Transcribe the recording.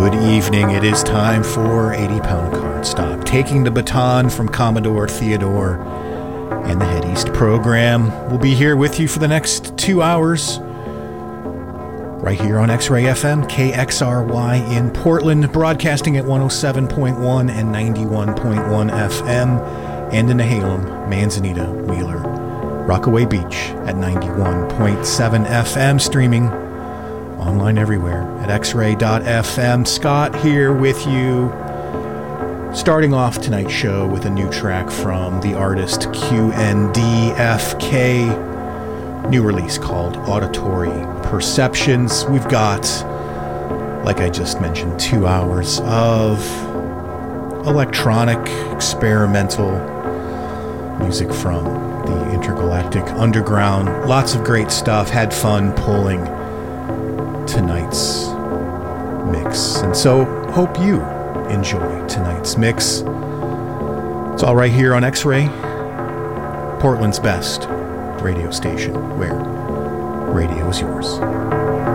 Good evening. It is time for 80-pound cardstock, taking the baton from Commodore Theodore and the Head East program. We'll be here with you for the next 2 hours, right here on X-Ray FM, KXRY in Portland, broadcasting at 107.1 and 91.1 FM, and in Nehalem, Manzanita, Wheeler, Rockaway Beach at 91.7 FM, streaming online everywhere at xray.fm. Scott here with you, starting off tonight's show with a new track from the artist QNDFK, new release called Auditory Perceptions. We've got, like I just mentioned, 2 hours of electronic, experimental music from the Intergalactic Underground. Lots of great stuff. Had fun pulling tonight's mix, and so hope you enjoy tonight's mix. It's all right here on X-Ray, Portland's best radio station, where radio is yours.